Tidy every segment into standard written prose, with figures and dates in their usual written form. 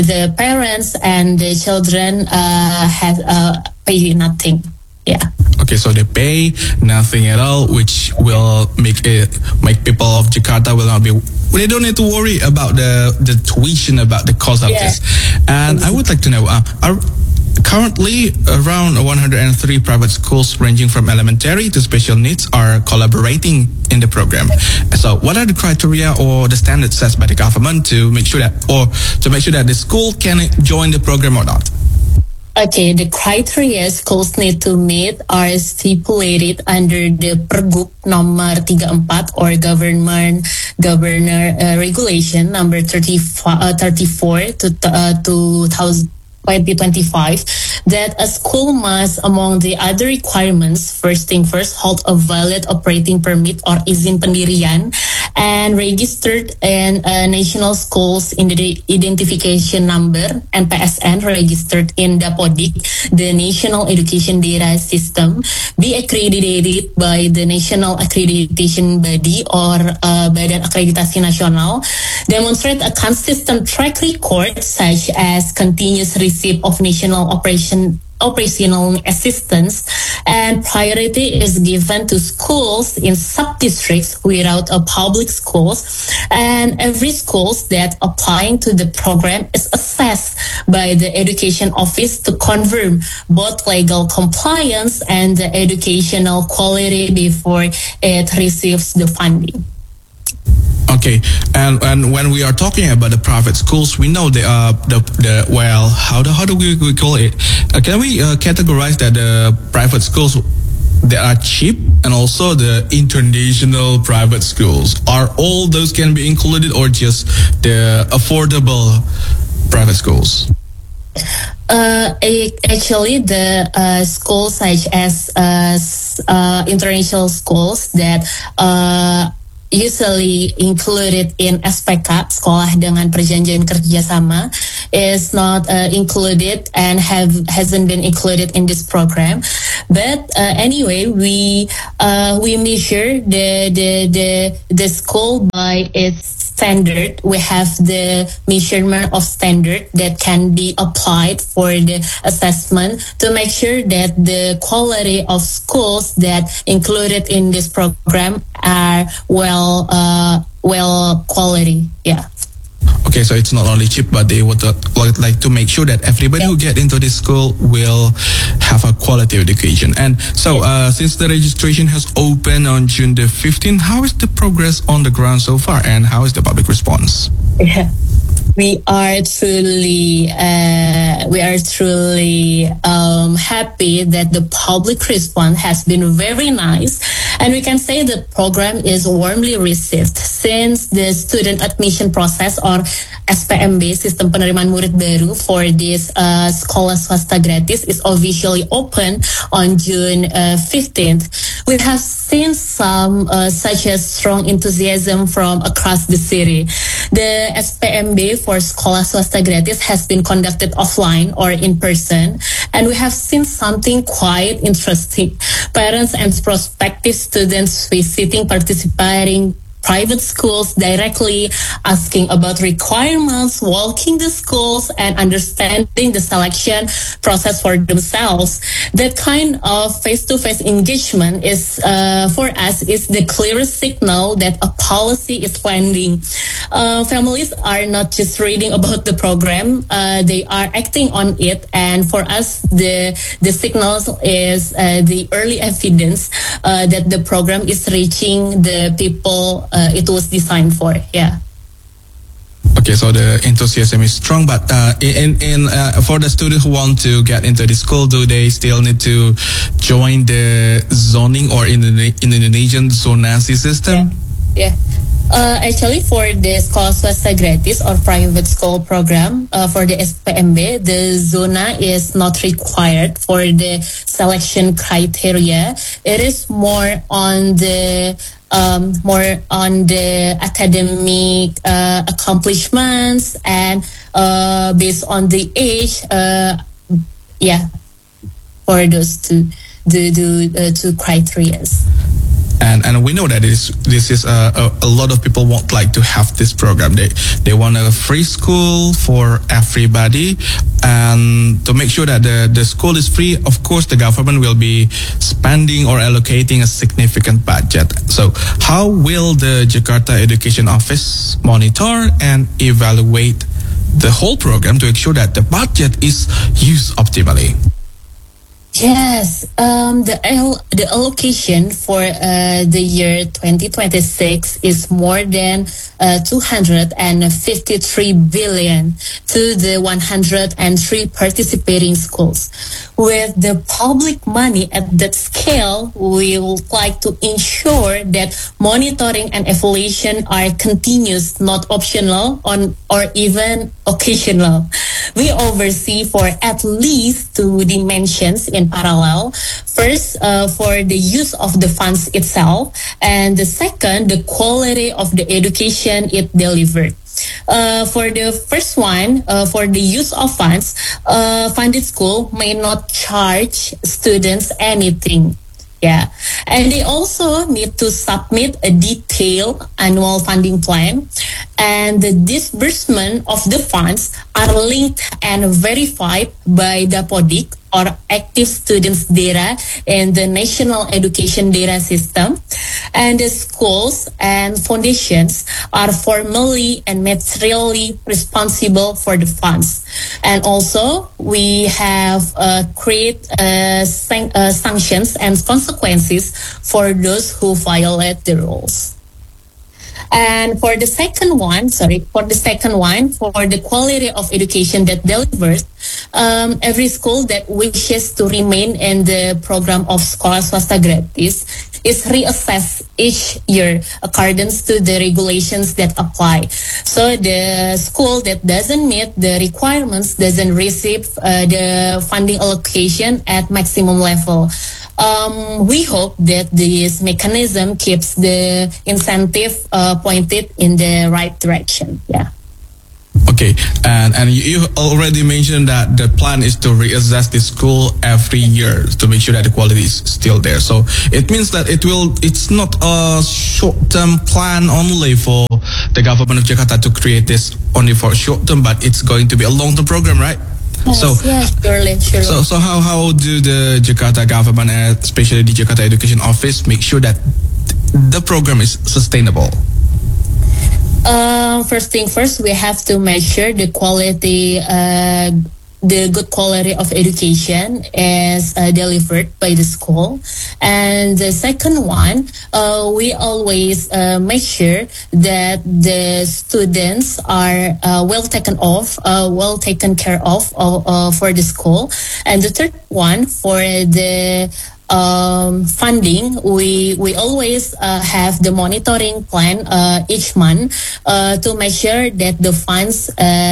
the parents and the children have pay nothing. Yeah. Okay, so they pay nothing at all, which will make people of Jakarta will not be. They don't need to worry about the tuition, about the cost of this. And I would like to know, are currently around 103 private schools ranging from elementary to special needs are collaborating in the program. So what are the criteria or the standards set by the government to make sure that the school can join the program or not? Okay, the criteria schools need to meet are stipulated under the Pergub nomor 34 or governor regulation number 34 to 2025 that a school must, among the other requirements, first thing first, hold a valid operating permit or izin pendirian and registered in national schools in the identification number NPSN registered in Dapodik, the National Education Data System, be accredited by the National Accreditation Body or Badan Akreditasi Nasional, demonstrate a consistent track record such as continuous receipt of national operational assistance, and priority is given to schools in sub-districts without a public schools, and every schools that applying to the program is assessed by the education office to confirm both legal compliance and the educational quality before it receives the funding. Okay, and when we are talking about the private schools, we know how do we call it? Can we categorize that the private schools they are cheap and also the international private schools? Are all those can be included or just the affordable private schools? Actually, the schools such as international schools that usually included in SPK, Sekolah dengan Perjanjian Kerjasama, is not included and hasn't been included in this program. But anyway, we measure the school by its standard. We have the measurement of standard that can be applied for the assessment to make sure that the quality of schools that included in this program are well quality. Yeah. Okay, so it's not only cheap, but they would like to make sure that everybody who get into this school will have a quality education. And so, since the registration has opened on June the 15th, how is the progress on the ground so far, and how is the public response? Yeah. We are truly happy that the public response has been very nice, and we can say the program is warmly received since the student admission process or SPMB Sistem Penerimaan Murid Baru for this Sekolah Swasta Gratis is officially open on June 15th. We have seen some such as strong enthusiasm from across the city. The SPMB for Sekolah Swasta Gratis has been conducted offline or in person, and we have seen something quite interesting. Parents and prospective students visiting participating private schools directly asking about requirements, walking the schools, and understanding the selection process for themselves. That kind of face-to-face engagement is, for us, is the clearest signal that a policy is landing. Families are not just reading about the program; they are acting on it. And for us, the signals is the early evidence that the program is reaching the people it was designed for. Yeah. Okay, so the enthusiasm is strong, but for the students who want to get into the school, do they still need to join the zoning or in the Indonesian zonasi system? Yeah. Actually, for the Sekolah Swasta Gratis or private school program, for the SPMB, the zona is not required for the selection criteria. It is more on the academic accomplishments and based on the age. For those two criterias. And we know that this is a lot of people won't like to have this program. They want a free school for everybody, and to make sure that the school is free, of course the government will be spending or allocating a significant budget. So how will the Jakarta Education Office monitor and evaluate the whole program to ensure that the budget is used optimally? Yes, the allocation for the year 2026 is more than 253 billion to the 103 participating schools. With the public money at that scale, we would like to ensure that monitoring and evaluation are continuous, not optional or even occasional. We oversee for at least two dimensions in parallel. First, for the use of the funds itself, and the second, the quality of the education it delivered. For the first one, for the use of funds, funded school may not charge students anything. Yeah. And they also need to submit a detailed annual funding plan. And the disbursement of the funds are linked and verified by the PODIC, or active students data, in the National Education Data System. And the schools and foundations are formally and materially responsible for the funds. And also, we have create sanctions and consequences for those who violate the rules. And for the second one, for the quality of education that delivers, every school that wishes to remain in the program of Sekolah Swasta Gratis is reassessed each year according to the regulations that apply. So the school that doesn't meet the requirements doesn't receive the funding allocation at maximum level. We hope that this mechanism keeps the incentive pointed in the right direction. Yeah. Okay, and you already mentioned that the plan is to reassess the school every year to make sure that the quality is still there. So it means that it's not a short-term plan only for the government of Jakarta to create this only for short term, but it's going to be a long-term program, right? Yes, surely. So how do the Jakarta government, especially the Jakarta Education Office, make sure that the program is sustainable? First thing first, we have to measure the quality, the good quality of education is delivered by the school. And the second one, we always make sure that the students are well taken care of for the school. And the third one, for the funding, we always have the monitoring plan each month to make sure that the funds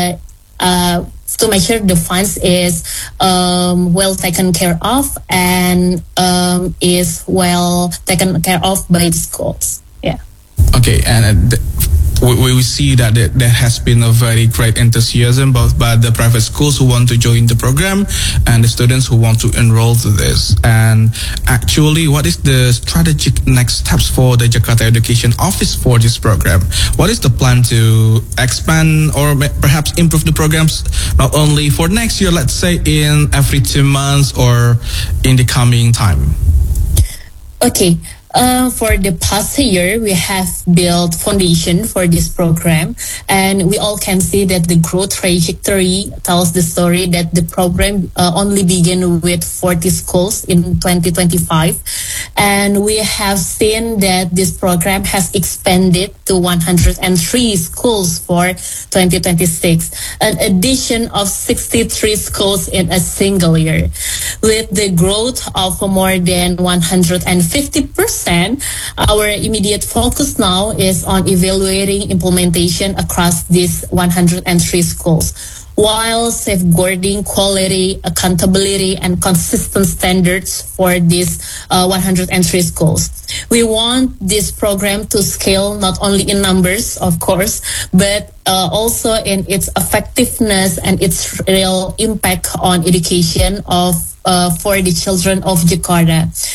is well taken care of and is well taken care of by the schools. Yeah. Okay, and we see that there has been a very great enthusiasm both by the private schools who want to join the program and the students who want to enroll to this. And actually, what is the strategic next steps for the Jakarta Education Office for this program? What is the plan to expand or perhaps improve the programs not only for next year, let's say in every 2 months or in the coming time? Okay. For the past year, we have built foundation for this program, and we all can see that the growth trajectory tells the story that the program only began with 40 schools in 2025, and we have seen that this program has expanded to 103 schools for 2026, an addition of 63 schools in a single year. With the growth of more than 150%, our immediate focus now is on evaluating implementation across these 103 schools, while safeguarding quality, accountability, and consistent standards for these 103 schools. We want this program to scale not only in numbers, of course, but also in its effectiveness and its real impact on education for the children of Jakarta.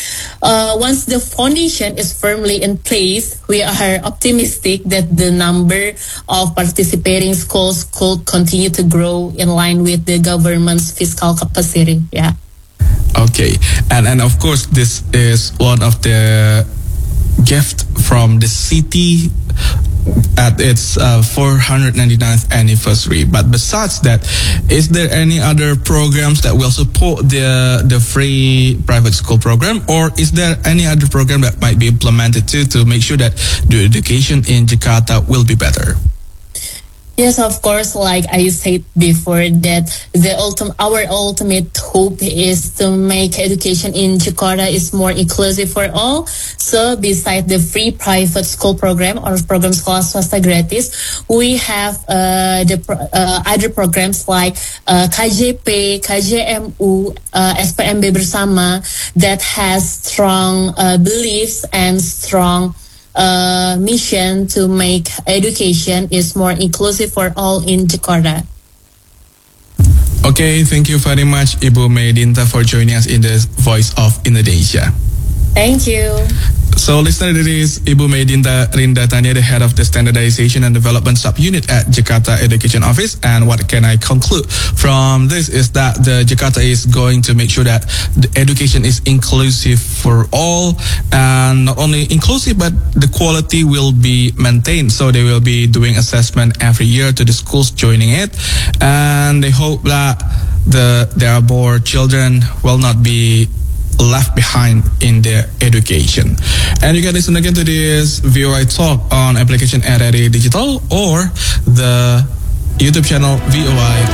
Once the foundation is firmly in place, we are optimistic that the number of participating schools could continue to grow in line with the government's fiscal capacity. Yeah. Okay, and of course, this is one of the gift from the city at its 499th anniversary. But besides that, is there any other programs that will support the free private school program, or is there any other program that might be implemented too to make sure that the education in Jakarta will be better? Yes, of course, like I said before, that our ultimate hope is to make education in Jakarta is more inclusive for all. So besides the free private school program or program sekolah swasta gratis, we have other programs like KJP, KJMU, SPMB Bersama that has strong beliefs and strong mission to make education is more inclusive for all in Jakarta. Okay, thank you very much, Ibu Medinta, for joining us in the Voice of Indonesia. Thank you. So, listener, this is Ibu Medinta Rinda Tania, the head of the Standardization and Development Subunit at Jakarta Education Office. And what can I conclude from this is that the Jakarta is going to make sure that the education is inclusive for all, and not only inclusive, but the quality will be maintained. So they will be doing assessment every year to the schools joining it, and they hope that there are more children will not be left behind in their education. And you can listen again to this VOA Talk on application RRI Digital or the YouTube channel VOA